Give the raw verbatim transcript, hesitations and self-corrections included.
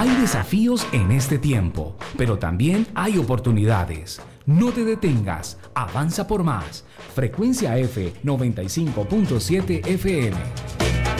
Hay desafíos en este tiempo, pero también hay oportunidades. No te detengas, avanza por más. Frecuencia F noventa y cinco punto siete F M.